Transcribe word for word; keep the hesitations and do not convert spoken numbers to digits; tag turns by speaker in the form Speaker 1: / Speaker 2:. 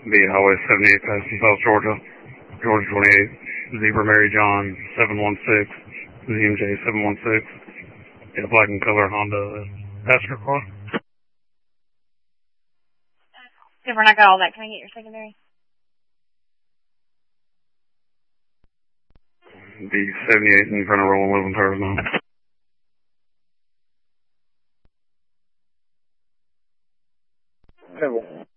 Speaker 1: Be Highway seventy-eight passing South Georgia, Georgia twenty-eight, Zebra Mary John seven one six, Z M J seven one six, yeah, black and color Honda passenger car.
Speaker 2: Different, I got all that. Can I get your secondary?
Speaker 1: Be seventy-eight in front of Rolling Living Tires now.
Speaker 3: Seven.